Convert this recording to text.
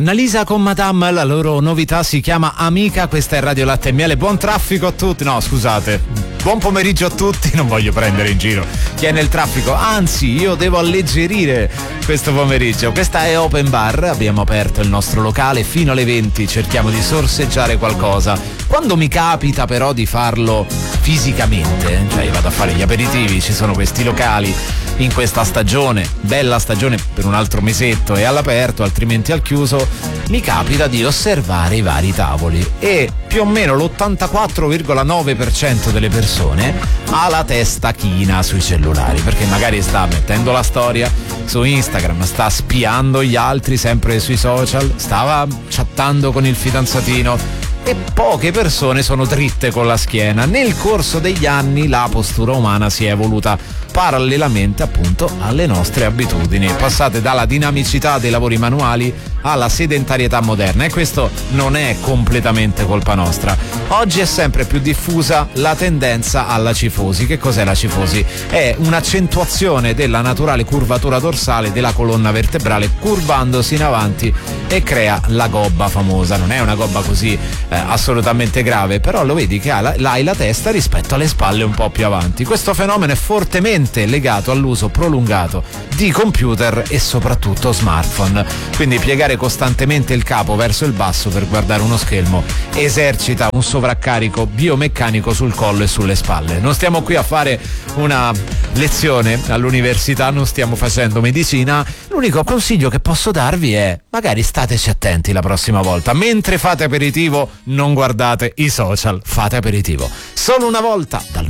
Annalisa con Madame, la loro novità si chiama Amica, questa è Radio Latte e Miele. Buon traffico a tutti, no scusate, buon pomeriggio a tutti, non voglio prendere in giro chi è nel traffico, anzi io devo alleggerire questo pomeriggio. Questa è Open Bar, abbiamo aperto il nostro locale fino alle 20, cerchiamo di sorseggiare qualcosa. Quando mi capita però di farlo fisicamente, cioè io vado a fare gli aperitivi, ci sono questi locali in questa stagione, bella stagione per un altro mesetto, è all'aperto altrimenti al chiuso, mi capita di osservare i vari tavoli e più o meno l'84,9% delle persone ha la testa china sui cellulari, perché magari sta mettendo la storia su Instagram, sta spiando gli altri sempre sui social, stava chattando con il fidanzatino, e poche persone sono dritte con la schiena. Nel corso degli anni la postura umana si è evoluta parallelamente appunto alle nostre abitudini, passate dalla dinamicità dei lavori manuali alla sedentarietà moderna, e questo non è completamente colpa nostra. Oggi è sempre più diffusa la tendenza alla cifosi. Che cos'è la cifosi? È un'accentuazione della naturale curvatura dorsale della colonna vertebrale curvandosi in avanti e crea la gobba famosa. Non è una gobba così assolutamente grave, però lo vedi che hai la testa rispetto alle spalle un po' più avanti. Questo fenomeno è fortemente legato all'uso prolungato di computer e soprattutto smartphone, quindi piegare costantemente il capo verso il basso per guardare uno schermo esercita un sovraccarico biomeccanico sul collo e sulle spalle. Non stiamo qui a fare una lezione all'università, non stiamo facendo medicina, l'unico consiglio che posso darvi è magari stateci attenti la prossima volta, mentre fate aperitivo non guardate i social, fate aperitivo solo una volta dal